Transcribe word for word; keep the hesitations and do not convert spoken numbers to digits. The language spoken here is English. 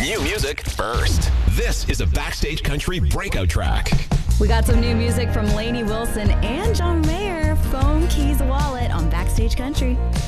New music first. This is a Backstage Country breakout track. We got some new music from Lainey Wilson and John Mayer, Phone Keys Wallet on Backstage Country.